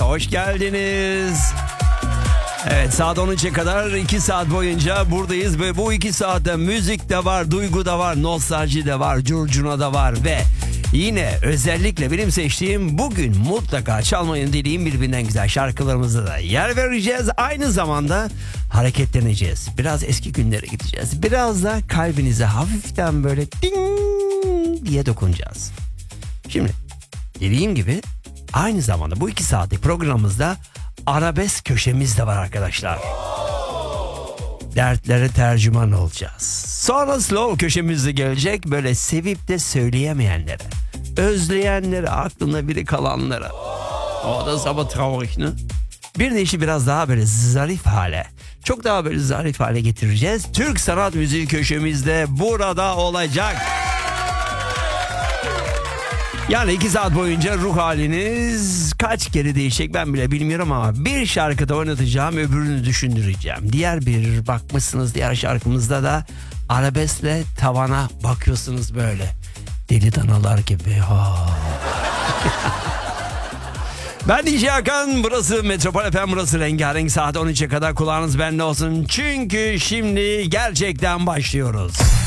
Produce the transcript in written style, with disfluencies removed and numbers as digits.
hoş geldiniz. Evet, saat 13'e kadar 2 saat boyunca buradayız ve bu 2 saatte müzik de var, duygu da var, nostalji de var, curcuna da var ve yine özellikle benim seçtiğim bugün mutlaka çalmayın dediğim birbirinden güzel şarkılarımıza da yer vereceğiz. Aynı zamanda hareketleneceğiz. Biraz eski günlere gideceğiz. Biraz da kalbinize hafiften böyle ding diye dokunacağız. Şimdi dediğim gibi aynı zamanda bu 2 saatlik programımızda arabesk köşemiz de var arkadaşlar. Dertlere tercüman olacağız. Sonra slow köşemiz de gelecek. Böyle sevip de söyleyemeyenlere, özleyenlere, aklında biri kalanlara. O da sabah travihini. Bir de işi biraz daha böyle zarif hale, çok daha böyle zarif hale getireceğiz. Türk sanat müziği köşemizde burada olacak. Yani 2 saat boyunca ruh haliniz kaç kere değişecek ben bile bilmiyorum ama bir şarkıda oynatacağım, öbürünü düşündüreceğim. Diğer şarkımızda da arabeskle tavana bakıyorsunuz böyle deli danalar gibi. Ben DJ Hakan, burası Metropol FM, burası Rengarenk. Saat 13'e kadar kulağınız bende olsun çünkü şimdi gerçekten başlıyoruz.